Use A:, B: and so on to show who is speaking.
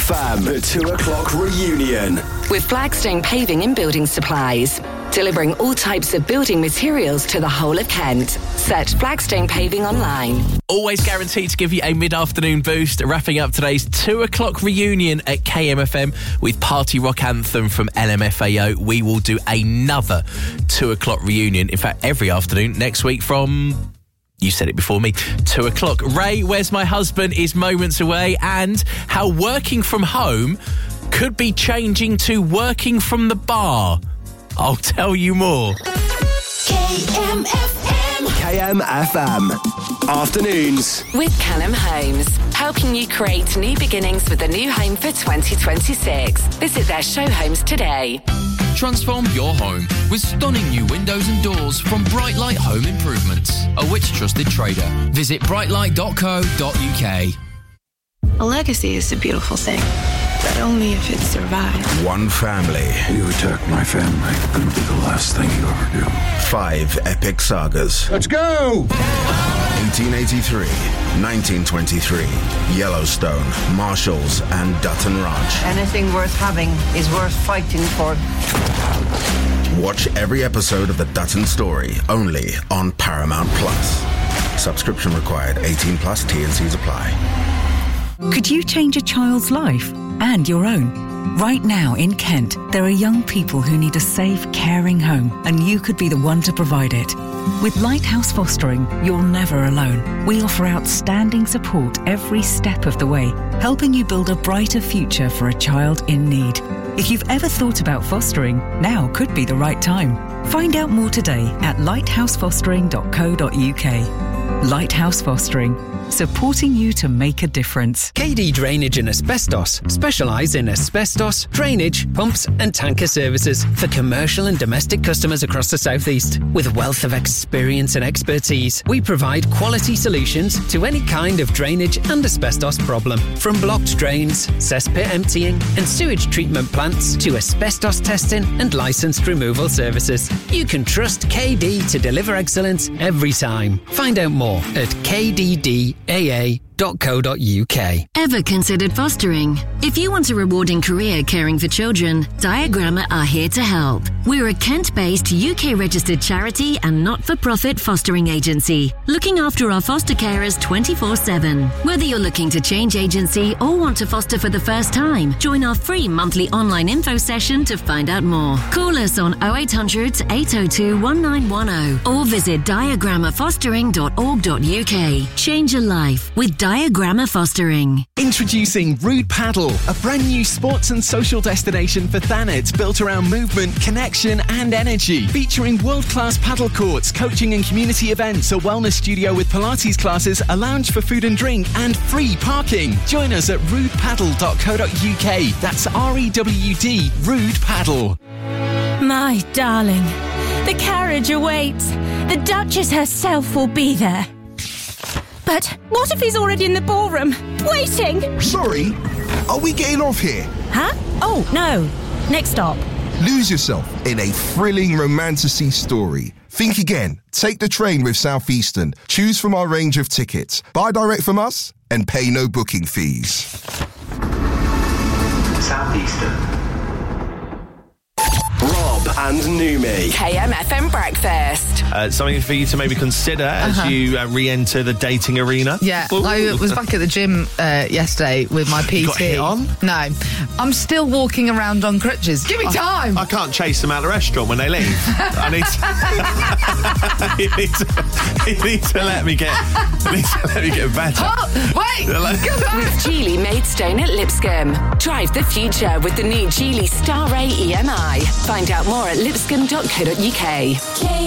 A: FM, the 2 o'clock reunion.
B: With Flagstone Paving and Building Supplies. Delivering all types of building materials to the whole of Kent. Search Flagstone Paving online.
C: Always guaranteed to give you a mid-afternoon boost. Wrapping up today's 2 o'clock reunion at KMFM with Party Rock Anthem from LMFAO. We will do another 2 o'clock reunion. In fact, every afternoon next week from... You said it before me. 2 o'clock. Ray, Where's My Husband is moments away, and how working from home could be changing to working from the bar. I'll tell you more.
A: KMFM. Afternoons.
B: With Callum Homes. Helping you create new beginnings with a new home for 2026. Visit their show homes today.
D: Transform your home with stunning new windows and doors from Brightlight Home Improvements, a Which Trusted trader. Visit brightlight.co.uk.
E: A legacy is a beautiful thing, but only if it survives.
F: One family.
G: You attack my family, it'll be the last thing you ever do.
F: 5 epic sagas.
G: Let's go!
F: 1883, 1923, Yellowstone, Marshalls, and Dutton Ranch.
H: Anything worth having is worth fighting for.
F: Watch every episode of The Dutton Story, only on Paramount Plus. Subscription required. 18 plus. T&Cs apply.
I: Could you change a child's life and your own? Right now in Kent, there are young people who need a safe, caring home, and you could be the one to provide it. With Lighthouse Fostering, you're never alone. We offer outstanding support every step of the way, helping you build a brighter future for a child in need. If you've ever thought about fostering, now could be the right time. Find out more today at lighthousefostering.co.uk. Lighthouse Fostering, supporting you to make a difference.
J: KD Drainage and Asbestos specialise in asbestos, drainage, pumps and tanker services for commercial and domestic customers across the South East. With a wealth of experience and expertise, we provide quality solutions to any kind of drainage and asbestos problem. From blocked drains, cesspit emptying and sewage treatment plants to asbestos testing and licensed removal services. You can trust KD to deliver excellence every time. Find out more at kddaa.co.uk.
K: Ever considered fostering? If you want a rewarding career caring for children, Diagramma are here to help. We're a Kent-based UK-registered charity and not-for-profit fostering agency, looking after our foster carers 24/7. Whether you're looking to change agency or want to foster for the first time, join our free monthly online info session to find out more. Call us on 0800 802 1910 or visit diagrammafostering.org.uk. Change your life with Diagramma Fostering.
L: Introducing Rude Paddle, a brand new sports and social destination for Thanet built around movement, connection and energy. Featuring world-class paddle courts, coaching and community events, a wellness studio with Pilates classes, a lounge for food and drink and free parking. Join us at rudepaddle.co.uk. That's REWD, Rude Paddle.
M: My darling, the carriage awaits. The Duchess herself will be there. But what if he's already in the ballroom, waiting?
N: Sorry, are we getting off here?
M: Huh? Oh, no. Next stop.
N: Lose yourself in a thrilling romantasy story. Think again. Take the train with Southeastern. Choose from our range of tickets. Buy direct from us and pay no booking fees.
A: Southeastern. Rob and Numi.
B: KMFM Breakfast.
C: Something for you to maybe consider as you re-enter the dating arena.
O: Yeah, I was back at the gym yesterday with my PT.
C: Got hit on?
O: No, I'm still walking around on crutches. Give me time.
C: I can't chase them out of the restaurant when they leave. I need to, you need to let me get better.
O: Oh, wait!
B: With Geely Maidstone at Lipscomb. Drive the future with the new Geely Star Ray EMI. Find out more at lipscomb.co.uk.